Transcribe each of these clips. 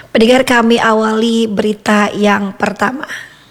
Pendengar, kami awali berita yang pertama.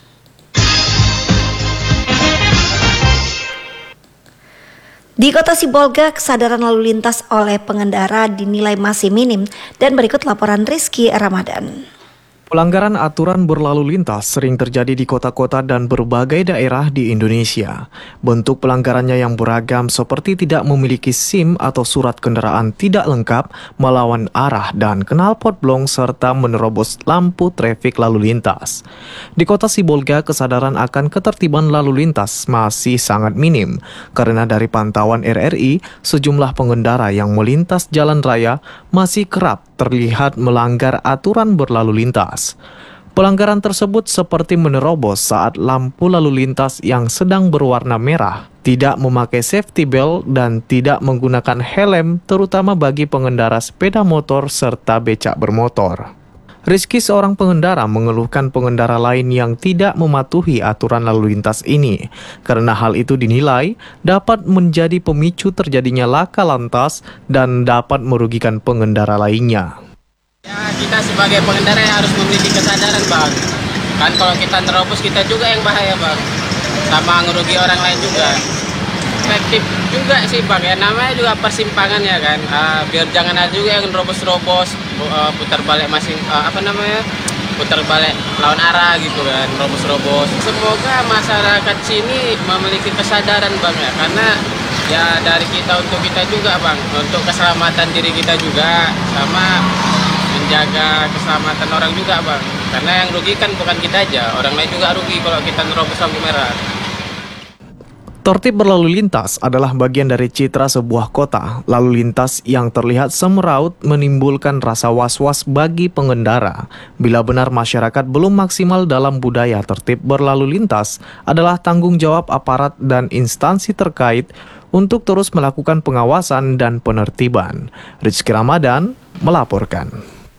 Di Kota Sibolga, kesadaran lalu lintas oleh pengendara dinilai masih minim dan berikut laporan Rizky Ramadan. Pelanggaran aturan berlalu lintas sering terjadi di kota-kota dan berbagai daerah di Indonesia. Bentuk pelanggarannya yang beragam seperti tidak memiliki SIM atau surat kendaraan tidak lengkap, melawan arah dan knalpot blong serta menerobos lampu trafik lalu lintas. Di Kota Sibolga, kesadaran akan ketertiban lalu lintas masih sangat minim karena dari pantauan RRI, sejumlah pengendara yang melintas jalan raya masih kerap terlihat melanggar aturan berlalu lintas. Pelanggaran tersebut seperti menerobos saat lampu lalu lintas yang sedang berwarna merah, tidak memakai safety belt dan tidak menggunakan helm, terutama bagi pengendara sepeda motor serta becak bermotor. Rizky, seorang pengendara, mengeluhkan pengendara lain yang tidak mematuhi aturan lalu lintas ini, karena hal itu dinilai dapat menjadi pemicu terjadinya laka lantas dan dapat merugikan pengendara lainnya. Ya, kita sebagai pengendara harus memiliki kesadaran, Bang. Kan kalau kita nerobos, kita juga yang bahaya, Bang. Sama ngerugi orang lain juga. Efektif juga sih, Bang. Ya, namanya juga persimpangan ya kan. Biar jangan ada juga yang nerobos-nerobos, putar balik putar balik lawan arah gitu kan, nerobos-nerobos. Semoga masyarakat sini memiliki kesadaran, Bang, ya. Karena ya dari kita untuk kita juga, Bang. Untuk keselamatan diri kita juga, sama menjaga keselamatan orang juga, Bang. Karena yang rugi kan bukan kita aja, orang lain juga rugi kalau kita nerobos lampu merah. Tertib berlalu lintas adalah bagian dari citra sebuah kota. Lalu lintas yang terlihat semeraut menimbulkan rasa was-was bagi pengendara. Bila benar masyarakat belum maksimal dalam budaya tertib berlalu lintas, adalah tanggung jawab aparat dan instansi terkait untuk terus melakukan pengawasan dan penertiban. Rizky Ramadan melaporkan.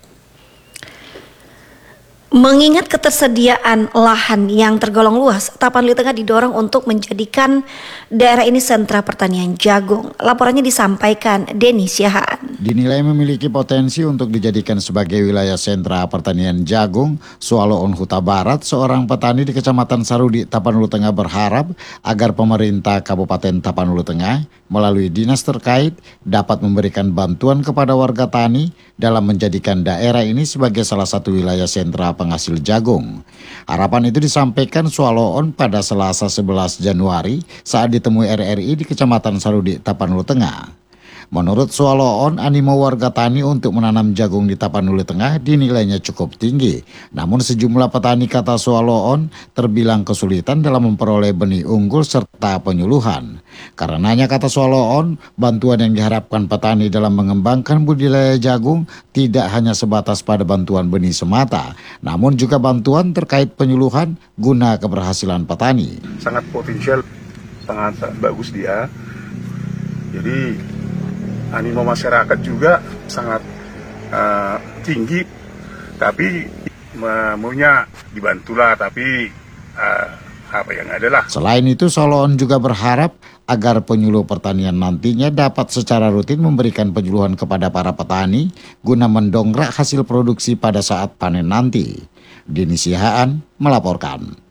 Mengingat ketersediaan lahan yang tergolong luas, Tapanuli Tengah didorong untuk menjadikan daerah ini sentra pertanian jagung. Laporannya disampaikan Denny Siahaan. Dinilai memiliki potensi untuk dijadikan sebagai wilayah sentra pertanian jagung, Sualoon Huta Barat, seorang petani di Kecamatan Sarudi, Tapanuli Tengah berharap agar pemerintah Kabupaten Tapanuli Tengah melalui dinas terkait dapat memberikan bantuan kepada warga tani dalam menjadikan daerah ini sebagai salah satu wilayah sentra penghasil jagung. Harapan itu disampaikan Sualoon pada Selasa 11 Januari saat ditemui RRI di Kecamatan Sarudi, Tapanuli Tengah. Menurut Sualoon, animo warga tani untuk menanam jagung di Tapanuli Tengah dinilainya cukup tinggi. Namun sejumlah petani, kata Sualoon, terbilang kesulitan dalam memperoleh benih unggul serta penyuluhan. Karenanya, kata Sualoon, bantuan yang diharapkan petani dalam mengembangkan budidaya jagung tidak hanya sebatas pada bantuan benih semata, namun juga bantuan terkait penyuluhan guna keberhasilan petani. Sangat potensial, sangat bagus dia. Jadi animo masyarakat juga sangat tinggi, tapi maunya dibantulah, tapi apa yang ada lah. Selain itu, Sualoon juga berharap agar penyuluh pertanian nantinya dapat secara rutin memberikan penyuluhan kepada para petani guna mendongkrak hasil produksi pada saat panen nanti. Denny Siahaan melaporkan.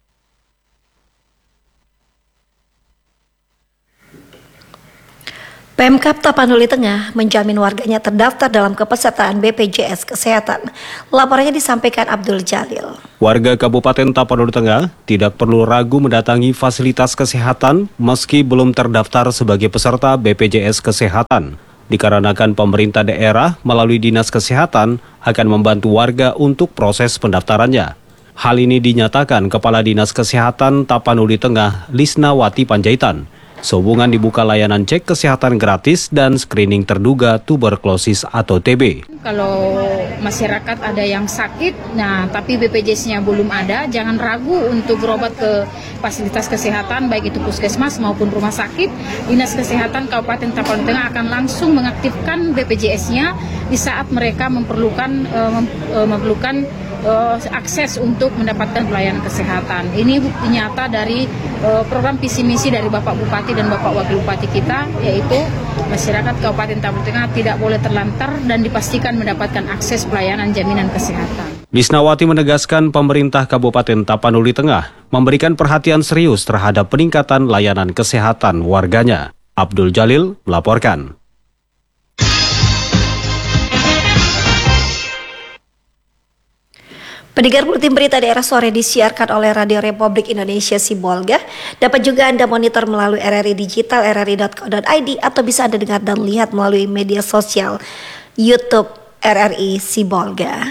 Pemkab Tapanuli Tengah menjamin warganya terdaftar dalam kepesertaan BPJS Kesehatan. Laporannya disampaikan Abdul Jalil. Warga Kabupaten Tapanuli Tengah tidak perlu ragu mendatangi fasilitas kesehatan meski belum terdaftar sebagai peserta BPJS Kesehatan. Dikarenakan pemerintah daerah melalui Dinas Kesehatan akan membantu warga untuk proses pendaftarannya. Hal ini dinyatakan Kepala Dinas Kesehatan Tapanuli Tengah, Lisnawati Panjaitan, sehubungan dibuka layanan cek kesehatan gratis dan screening terduga tuberkulosis atau TB. Kalau masyarakat ada yang sakit, tapi BPJS-nya belum ada, jangan ragu untuk berobat ke fasilitas kesehatan, baik itu puskesmas maupun rumah sakit. Dinas Kesehatan Kabupaten Tapanuli Tengah akan langsung mengaktifkan BPJS-nya di saat mereka memerlukan akses untuk mendapatkan pelayanan kesehatan. Ini bukti nyata dari program visi misi dari Bapak Bupati dan Bapak Wakil Bupati kita, yaitu masyarakat Kabupaten Tapanuli Tengah tidak boleh terlantar dan dipastikan mendapatkan akses pelayanan jaminan kesehatan. Lisnawati menegaskan pemerintah Kabupaten Tapanuli Tengah memberikan perhatian serius terhadap peningkatan layanan kesehatan warganya. Abdul Jalil melaporkan. Pendengar Buletin Berita Daerah Sore disiarkan oleh Radio Republik Indonesia Sibolga. Dapat juga Anda monitor melalui RRI Digital, rri.co.id, atau bisa Anda dengar dan lihat melalui media sosial YouTube RRI Sibolga.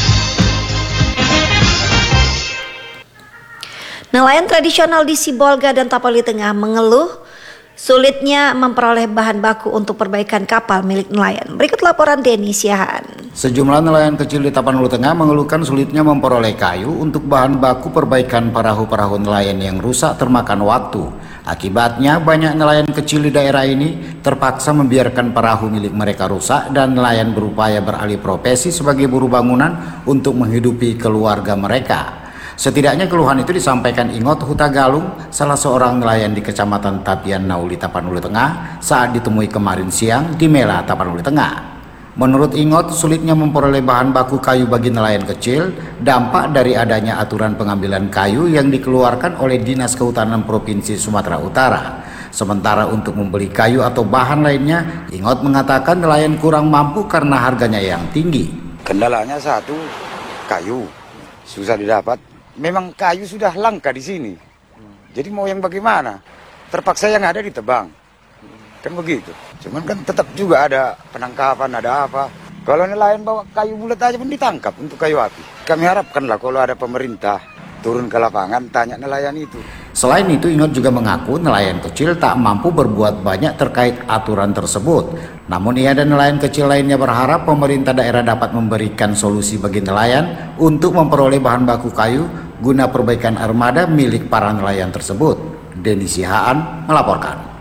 Nelayan tradisional di Sibolga dan Tapanuli Tengah mengeluh sulitnya memperoleh bahan baku untuk perbaikan kapal milik nelayan. Berikut laporan Denny Siahaan. Sejumlah nelayan kecil di Tapanuli Tengah mengeluhkan sulitnya memperoleh kayu untuk bahan baku perbaikan perahu-perahu nelayan yang rusak termakan waktu. Akibatnya banyak nelayan kecil di daerah ini terpaksa membiarkan perahu milik mereka rusak dan nelayan berupaya beralih profesi sebagai buruh bangunan untuk menghidupi keluarga mereka. Setidaknya keluhan itu disampaikan Ingot Hutagalung, salah seorang nelayan di Kecamatan Tapian Nauli, Tapanuli Tengah, saat ditemui kemarin siang di Mela, Tapanuli Tengah. Menurut Ingot, sulitnya memperoleh bahan baku kayu bagi nelayan kecil dampak dari adanya aturan pengambilan kayu yang dikeluarkan oleh Dinas Kehutanan Provinsi Sumatera Utara. Sementara untuk membeli kayu atau bahan lainnya, Ingot mengatakan nelayan kurang mampu karena harganya yang tinggi. Kendalanya satu, kayu susah didapat. Memang kayu sudah langka di sini. Jadi mau yang bagaimana? Terpaksa yang ada ditebang. Kan begitu. Cuman kan tetap juga ada penangkapan, ada apa. Kalau nelayan bawa kayu bulat aja pun ditangkap untuk kayu api. Kami harapkanlah kalau ada pemerintah turun ke lapangan tanya nelayan itu. Selain itu, Ingot juga mengaku nelayan kecil tak mampu berbuat banyak terkait aturan tersebut. Namun ia dan nelayan kecil lainnya berharap pemerintah daerah dapat memberikan solusi bagi nelayan untuk memperoleh bahan baku kayu guna perbaikan armada milik para nelayan tersebut. Denny Siahaan melaporkan.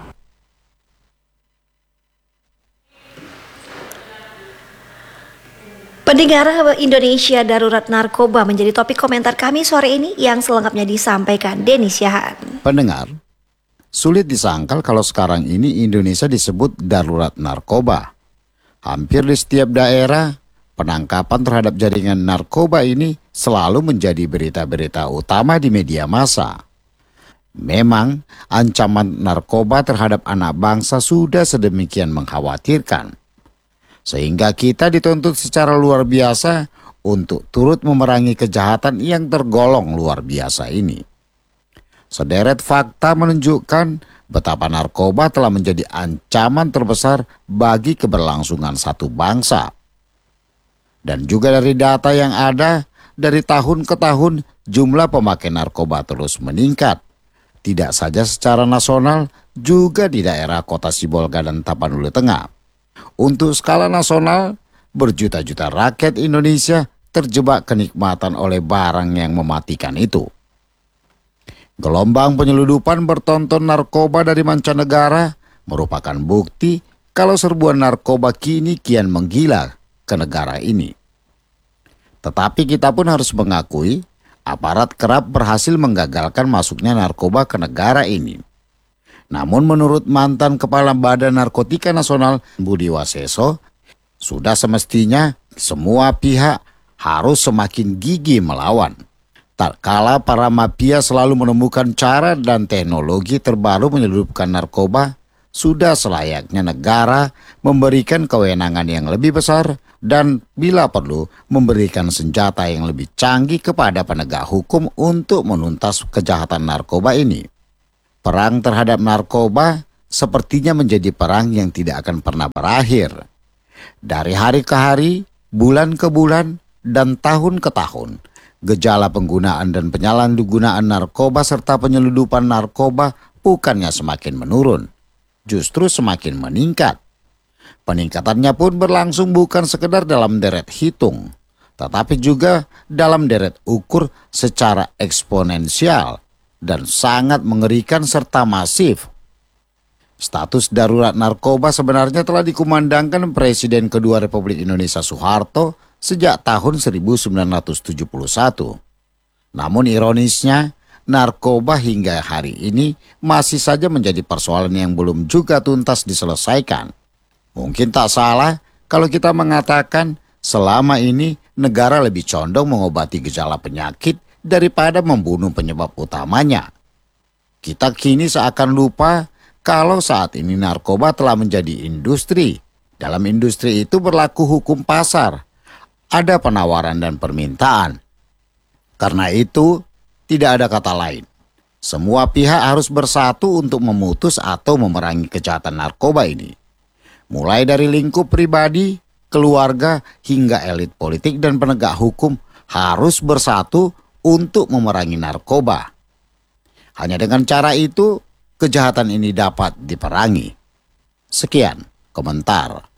Pendengar, Indonesia darurat narkoba menjadi topik komentar kami sore ini yang selengkapnya disampaikan Denny Siahaan. Pendengar, sulit disangkal kalau sekarang ini Indonesia disebut darurat narkoba. Hampir di setiap daerah, penangkapan terhadap jaringan narkoba ini selalu menjadi berita-berita utama di media massa. Memang, ancaman narkoba terhadap anak bangsa sudah sedemikian mengkhawatirkan, sehingga kita dituntut secara luar biasa untuk turut memerangi kejahatan yang tergolong luar biasa ini. Sederet fakta menunjukkan betapa narkoba telah menjadi ancaman terbesar bagi keberlangsungan satu bangsa. Dan juga dari data yang ada, dari tahun ke tahun jumlah pemakai narkoba terus meningkat. Tidak saja secara nasional, juga di daerah kota Sibolga dan Tapanuli Tengah. Untuk skala nasional, berjuta-juta rakyat Indonesia terjebak kenikmatan oleh barang yang mematikan itu. Gelombang penyeludupan bertonton narkoba dari mancanegara merupakan bukti kalau serbuan narkoba kini kian menggila ke negara ini. Tetapi kita pun harus mengakui, aparat kerap berhasil menggagalkan masuknya narkoba ke negara ini. Namun menurut mantan Kepala Badan Narkotika Nasional Budi Waseso, sudah semestinya semua pihak harus semakin gigih melawan. Tak kala para mafia selalu menemukan cara dan teknologi terbaru menyelundupkan narkoba, sudah selayaknya negara memberikan kewenangan yang lebih besar dan bila perlu memberikan senjata yang lebih canggih kepada penegak hukum untuk menuntas kejahatan narkoba ini. Perang terhadap narkoba sepertinya menjadi perang yang tidak akan pernah berakhir. Dari hari ke hari, bulan ke bulan, dan tahun ke tahun, gejala penggunaan dan penyalahgunaan narkoba serta penyeludupan narkoba bukannya semakin menurun, justru semakin meningkat. Peningkatannya pun berlangsung bukan sekedar dalam deret hitung, tetapi juga dalam deret ukur secara eksponensial dan sangat mengerikan serta masif. Status darurat narkoba sebenarnya telah dikumandangkan Presiden kedua Republik Indonesia Soeharto sejak tahun 1971. Namun ironisnya, narkoba hingga hari ini masih saja menjadi persoalan yang belum juga tuntas diselesaikan. Mungkin tak salah kalau kita mengatakan selama ini negara lebih condong mengobati gejala penyakit daripada membunuh penyebab utamanya. Kita kini seakan lupa kalau saat ini narkoba telah menjadi industri. Dalam industri itu berlaku hukum pasar. Ada penawaran dan permintaan. Karena itu, tidak ada kata lain. Semua pihak harus bersatu untuk memutus atau memerangi kejahatan narkoba ini. Mulai dari lingkup pribadi, keluarga, hingga elit politik dan penegak hukum harus bersatu untuk memerangi narkoba. Hanya dengan cara itu, kejahatan ini dapat diperangi. Sekian komentar